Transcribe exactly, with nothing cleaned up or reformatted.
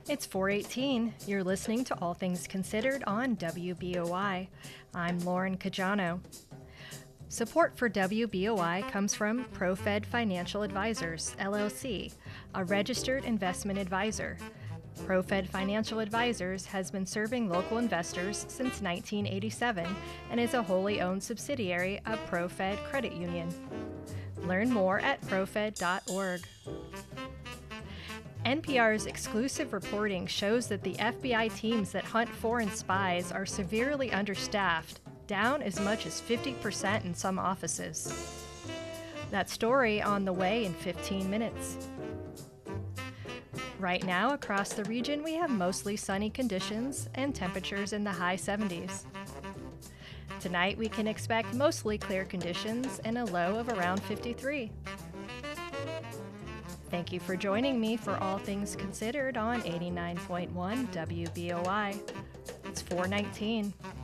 It's four eighteen. You're listening to All Things Considered on W B O I. I'm Lauren Cajano. Support for W B O I comes from ProFed Financial Advisors, L L C, a registered investment advisor. ProFed Financial Advisors has been serving local investors since nineteen eighty-seven and is a wholly owned subsidiary of ProFed Credit Union. Learn more at profed dot org. N P R's exclusive reporting shows that the F B I teams that hunt foreign spies are severely understaffed, down as much as fifty percent in some offices. That story on the way in fifteen minutes. Right now, across the region, we have mostly sunny conditions and temperatures in the high seventies. Tonight, we can expect mostly clear conditions and a low of around fifty-three. Thank you for joining me for All Things Considered on eighty-nine point one W B O I. It's four nineteen.